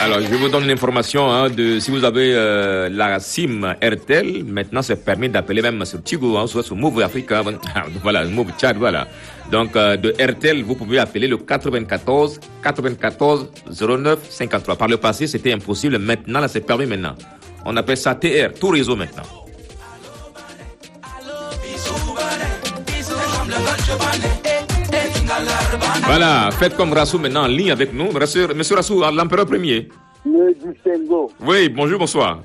Alors, je vous donne une information si vous avez la SIM RTL, maintenant c'est permis d'appeler même sur Tigo, soit sur Move Africa, voilà, Move Tchad, voilà. Donc, de RTL, vous pouvez appeler le 94 09 53. Par le passé, c'était impossible. Maintenant, là, c'est permis maintenant. On appelle ça TR, tout réseau maintenant. Voilà, faites comme Rassou maintenant en ligne avec nous. Monsieur Rassou, l'empereur premier. Le distinguo. Oui, bonjour, bonsoir.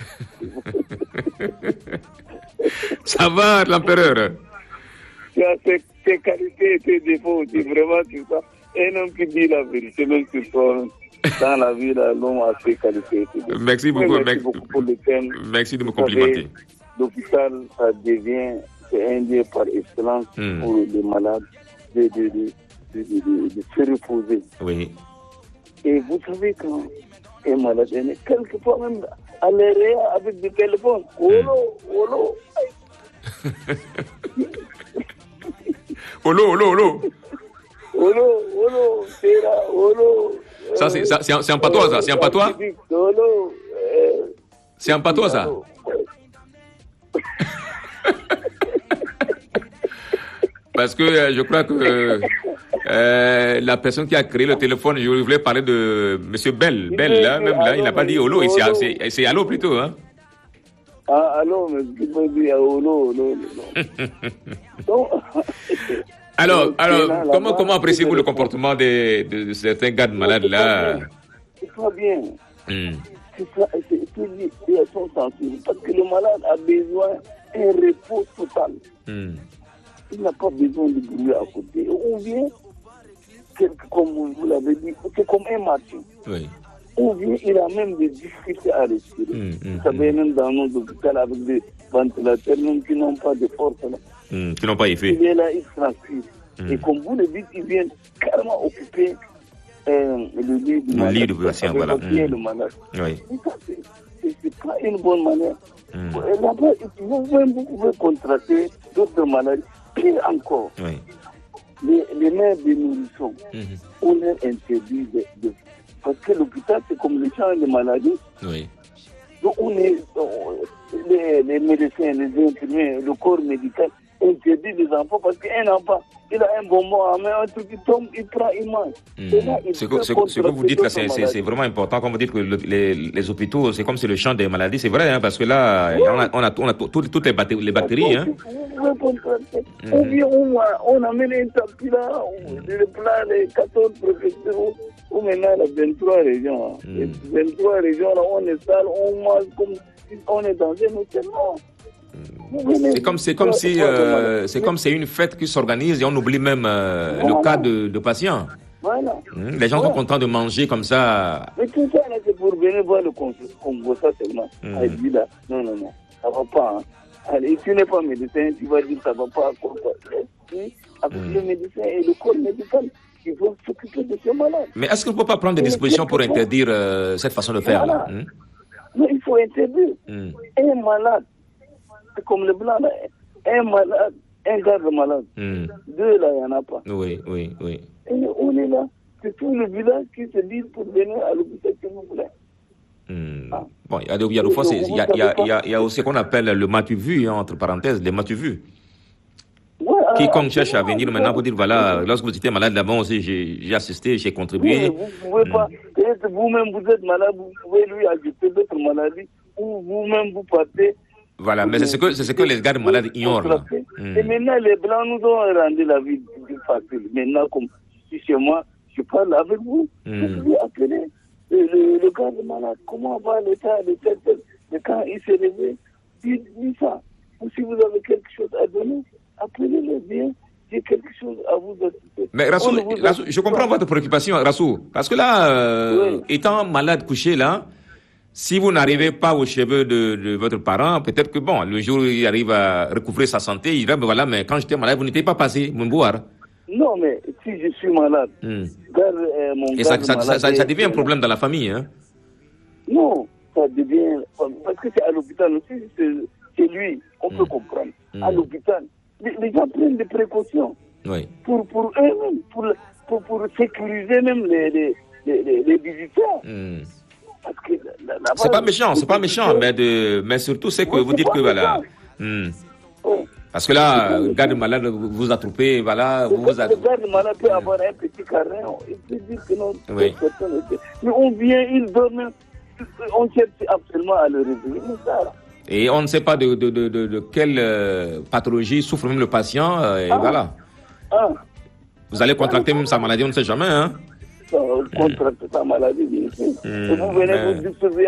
Ça va, l'empereur? Tu as tes qualités et tes défauts aussi, vraiment, tu sais. Un homme qui dit la vérité, même sur toi, dans la vie, là, l'homme a ses qualités et ses défauts. Merci beaucoup, merci beaucoup pour le thème. Merci de me complimenter. L'hôpital, ça devient, c'est un lieu par excellence pour les malades de se reposer. Oui. Et vous savez, quand un malade est né, quelquefois même à l'arrière avec des téléphones, Olo. Olo, c'est là, Olo. Ça, c'est en patois, ça? C'est en patois? C'est en patois, ça? Parce que je crois que la personne qui a créé le téléphone, je voulais parler de M. Bell. Bell, là, même là, il n'a pas dit Olo, c'est Allo plutôt, hein? Ah, Allo, mais il peut dire Olo. Alors, comment appréciez-vous le comportement de certains gars malades là? C'est pas bien. C'est ça, c'est son sensible. Parce que le malade a besoin d'un repos total. Il n'a pas besoin de bruit à côté. Ou bien, comme vous l'avez dit, c'est comme un marché. Oui. Ou bien, il a même des difficultés à respirer. Vous savez, même dans nos hôpitaux, avec des ventilateurs, même qui n'ont pas de force. Qui n'ont pas effet. Il est là, il transpire. Et comme vous le dites, il vient carrément occuper le lit du malade. Le lit du patient, voilà. Le malade. Oui. Et ça, c'est pas une bonne manière. Là-bas, vous pouvez contracter d'autres maladies. Pire encore, les mères des nourrissons, on leur interdit parce que l'hôpital, c'est comme le champ de maladies. Oui. Donc, les médecins, les infirmiers, le corps médical interdit les enfants parce qu'un enfant, il a un bonbon à main, un truc qui tombe, il prend, il mange. Ce que vous dites là, c'est vraiment important. Comme vous dites que les hôpitaux, c'est comme c'est le champ des maladies, c'est vrai, hein, parce que là, on a toutes les bactéries. Hein. Ou bien on amène un tapis là, le plan des 14 préfectures, ou maintenant la 23 régions. Les 23 régions, là, on est sale, on mange comme si on est dans un hôtel. C'est comme si c'est une fête qui s'organise et on oublie même le cas de patients. Voilà. Les gens sont contents de manger comme ça. Mais tout ça, là, c'est pour venir voir le Congo, ça seulement. Elle dit là, non, ça va pas. Hein. Allez, tu n'es pas médecin, tu vas dire ça va pas. Avec le médecin et le corps médical, ils vont s'occuper de ces malades. Mais est-ce qu'on ne peut pas prendre des dispositions pour interdire cette façon de faire là, Non, il faut interdire. Un malade, c'est comme le blanc là, un malade, un garde malade. Deux là, il n'y en a pas. Oui. Et on est là, c'est tout le village qui se dit pour venir à l'hôpital s'il vous plaît. Bon, il y a des fois, il y a aussi ce qu'on appelle le matu-vu, entre parenthèses, les matu-vus. Quiconque cherche à venir maintenant pour dire, voilà, lorsque vous étiez malade là-bas aussi, j'ai assisté, j'ai contribué. Vous ne pouvez pas, peut-être vous-même vous êtes malade, vous pouvez lui ajouter d'autres maladies, ou vous-même vous partez. Voilà, mais c'est ce que les gars malades ignorent. Là. Et maintenant, les Blancs nous ont rendu la vie plus facile. Maintenant, comme si chez moi, je parle avec vous, je vais appeler le gars malade. Comment va l'état de tel, quand il s'est réveillé, dis ça. Ou si vous avez quelque chose à donner, appelez-le bien. J'ai quelque chose à vous assister. Mais Rassou, je comprends votre préoccupation, Rassou. Parce que là, étant malade couché là, si vous n'arrivez pas aux cheveux de votre parent, peut-être que bon, le jour où il arrive à recouvrer sa santé, il dira, mais voilà, mais quand j'étais malade, vous n'étiez pas passé, mon boire. Non, mais si je suis malade, et ça devient un problème dans la famille, hein? Non, ça devient, parce que c'est à l'hôpital aussi, c'est lui, on peut comprendre. À l'hôpital, les gens prennent des précautions. Oui. Pour eux-mêmes, pour sécuriser même les visiteurs. Parce que c'est pas méchant, mais surtout c'est que vous dites que voilà. Parce que là, le garde malade vous a troupé, voilà. Le garde malade peut avoir un petit carnet, il peut dire que non, mais on vient, il dorme, on cherche absolument à le réveiller. Et on ne sait pas de quelle pathologie souffre même le patient, et voilà. Vous allez contracter même sa maladie, on ne sait jamais, hein. Contracter sa maladie, bien sûr. Et vous venez vous distribuer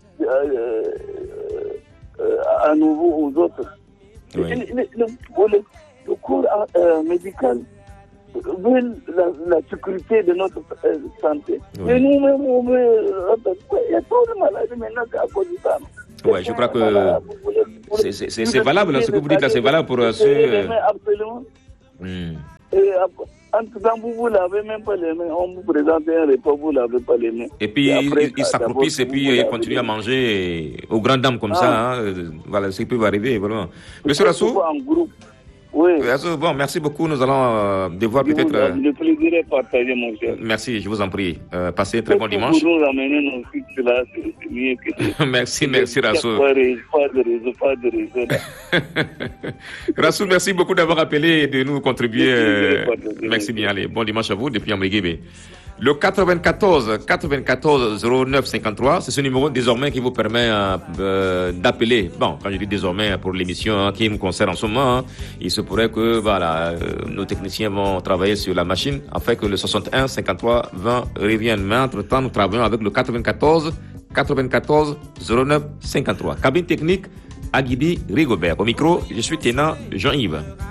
à nouveau aux autres. Oui. Le cours médical veut la sécurité de notre santé. Oui. Et nous-mêmes, il y a trop de maladies maintenant qu'à cause de ça. Oui, je crois que c'est valable, ce que vous dites là, c'est valable pour ceux... Absolument. Et en tout cas, vous ne lavez même pas les mains. On vous présente un repas, vous ne lavez pas les mains. Et puis, ils s'accroupissent et puis ils continuent à manger aux grandes dames comme ça. Hein. Voilà, ce qui peut arriver, vraiment. Monsieur Rassou, en groupe. Oui. Bon, merci beaucoup. Nous allons devoir peut-être... Le plaisir est partagé, mon cher. Merci, je vous en prie. Passez un très bon dimanche. Pour nous ramener nos fixes là, c'est mieux que... Merci, Rassou. Pas de réseau. Rassou, merci beaucoup d'avoir appelé et de nous contribuer. Merci bien. Allez, bon dimanche à vous depuis Ambriguébé. Le 94 09 53, c'est ce numéro désormais qui vous permet d'appeler. Bon, quand je dis désormais pour l'émission qui nous concerne en ce moment, il se pourrait que voilà, nos techniciens vont travailler sur la machine afin que le 61 53 20 revienne. Mais entre-temps, nous travaillons avec le 94 09 53. Cabine technique, Aguidi Rigobert. Au micro, je suis Ténant Jean-Yves.